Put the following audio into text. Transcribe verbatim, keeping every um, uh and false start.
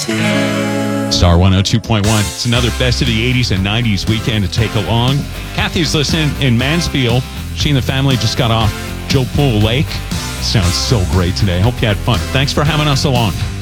Star one oh two point one. It's another best of the eighties and nineties weekend to take along. Kathy's listening in Mansfield. She and the family just got off Joe Pool Lake. Sounds so great today. Hope you had fun. Thanks for having us along.